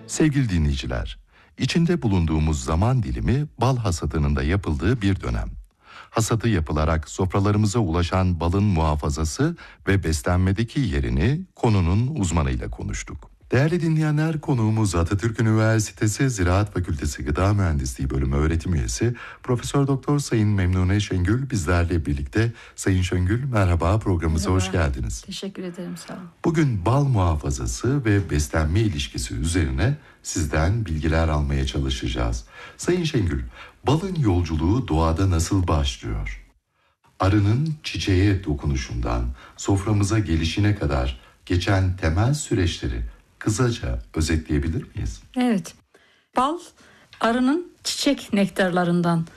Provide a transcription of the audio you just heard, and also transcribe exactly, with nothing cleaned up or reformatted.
Sevgili dinleyiciler, içinde bulunduğumuz zaman dilimi bal hasadının da yapıldığı bir dönem. Hasadı yapılarak sofralarımıza ulaşan balın muhafazası ve beslenmedeki yerini konunun uzmanıyla konuştuk. Değerli dinleyenler, konuğumuz Atatürk Üniversitesi Ziraat Fakültesi Gıda Mühendisliği Bölümü öğretim üyesi Profesör Doktor Sayın Memnune Şengül bizlerle birlikte. Sayın Şengül, merhaba, programımıza Merhaba. hoş geldiniz. Teşekkür ederim, sağ olun. Bugün bal muhafazası ve beslenme ilişkisi üzerine sizden bilgiler almaya çalışacağız. Sayın Şengül, balın yolculuğu doğada nasıl başlıyor? Arının çiçeğe dokunuşundan soframıza gelişine kadar geçen temel süreçleri kısaca özetleyebilir miyiz? Evet, bal arının çiçek nektarlarından